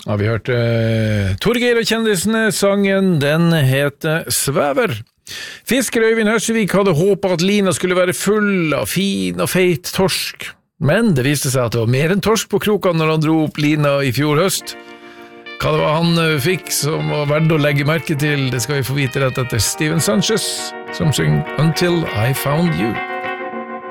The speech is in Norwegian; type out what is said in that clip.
Ja, vi hørte Torgeir og kjendisene, sangen, den heter Svever. Fisker Øyvind Hørsevik hadde håpet at lina skulle være full av fin og feit torsk, men det viste seg at det var mer enn torsk på krokene når han dro opp lina i fjor høst. Hva det var han fikk som var verdt å legge merke til, det skal vi få vite rett etter Steven Sanchez, som synger Until I Found You.